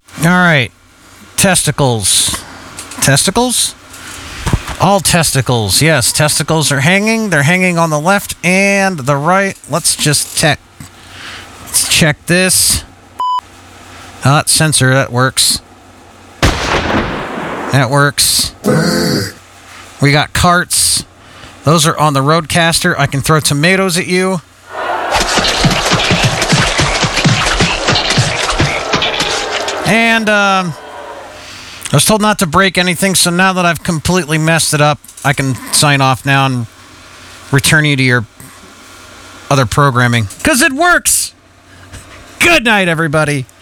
All right. Testicles. Testicles? All testicles. Yes, testicles are hanging. They're hanging on the left and the right. Let's check this. Oh, that sensor, that works. That works. We got carts. Those are on the Roadcaster. I can throw tomatoes at you. And I was told not to break anything, so now that I've completely messed it up, I can sign off now and return you to your other programming. Because it works! Good night, everybody.